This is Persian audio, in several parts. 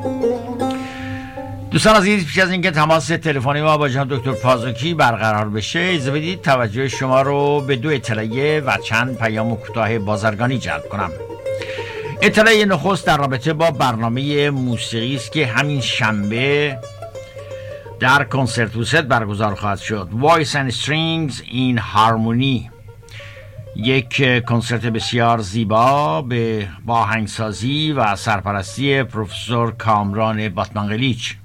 دوستان عزیز، پیش از اینکه تماس تلفنی ما با جناب دکتر پازوکی برقرار بشه، اجازه بدید توجه شما رو به دو اطلاعیه و چند پیام کوتاه بازرگانی جلب کنم. اطلاعیه نخست در رابطه با برنامه موسیقی است که همین شنبه در کنسرتوست برگزار خواهد شد. Voice and Strings in Harmony، یک کنسرت بسیار زیبا با آهنگسازی و سرپرستی پروفسور کامران باتمنقلیچ.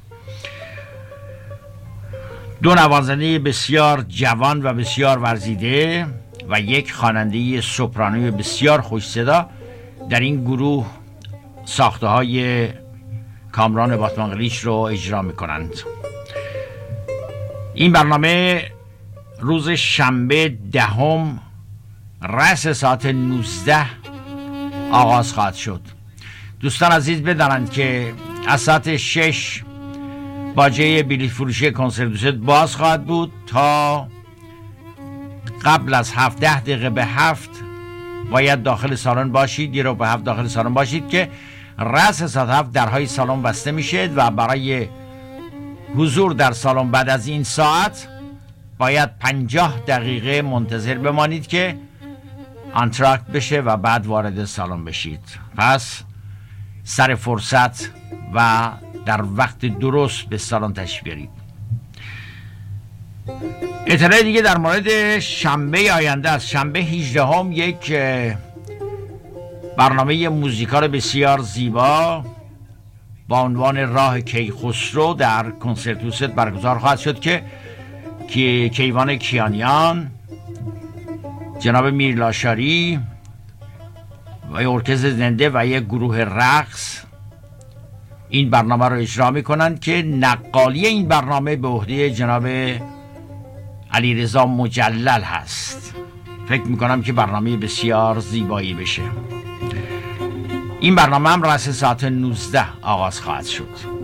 دو نوازنده بسیار جوان و بسیار ورزیده و یک خواننده سوپرانوی بسیار خوش صدا در این گروه ساخته های کامران باتمنقلیچ رو اجرا می کنند. این برنامه روز شنبه 10 رأس ساعت 19 آغاز خواهد شد. دوستان عزیز بدانند که از ساعت 6 باجه بلیط فروشی کنسرت باز خواهد بود تا قبل از 7 دقیقه به 7 باید داخل سالن باشید. یه رو به 7 داخل سالن باشید که رأس ساعت 7 درهای سالن بسته میشه و برای حضور در سالن بعد از این ساعت باید 50 دقیقه منتظر بمانید که انتراکت بشه و بعد وارد سالن بشید. پس سر فرصت و در وقت درست به سالن تشریف بیارید. اطلاع دیگه در مورد شنبه آینده است. شنبه 18 یک برنامه موزیکال بسیار زیبا با عنوان راه کیخسرو در کنسرتوست برگزار خواهد شد که کیوان کیانیان، جناب میرلاشاری و ارکستر زنده و یک گروه رقص این برنامه رو اجرا میکنند که نقالی این برنامه به عهده جناب علیرضا مجلل هست. فکر میکنم که برنامه بسیار زیبایی بشه. این برنامه هم رأس ساعت 19 آغاز خواهد شد.